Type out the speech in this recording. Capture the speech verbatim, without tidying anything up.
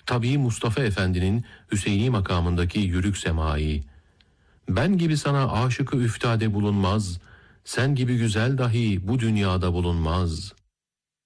Tabii Mustafa Efendi'nin Hüseyini makamındaki yürük semai. Ben gibi sana aşıkı üftade bulunmaz, sen gibi güzel dahi bu dünyada bulunmaz.